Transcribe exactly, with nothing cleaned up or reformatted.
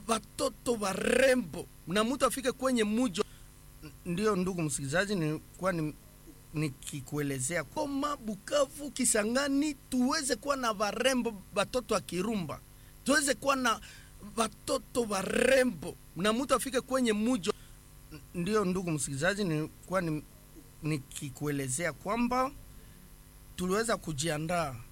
watoto warembo na mtu afike kwenye mujo. Ndio ndugu msikilizaji, ni kwa ni nikikuelezea Goma, Bukavu, Kisangani tuweze kuwa na warembo watoto wa Kirumba, tuweze kuwa na watoto warembo na mtu afike kwenye mujo. Ndio ndugu msikilizaji, ni kwa ni nikikuelezea kwamba tuliweza kujiandaa